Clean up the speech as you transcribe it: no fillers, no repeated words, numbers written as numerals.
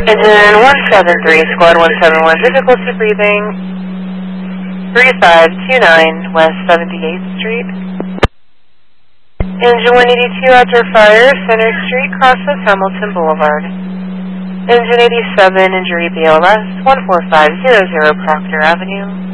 Engine 173, Squad 171, difficulty breathing, 3529 West 78th Street. Engine 182, after fire, Center Street, crosses Hamilton Boulevard. Engine 87, injury BLS, 14500 Proctor Avenue.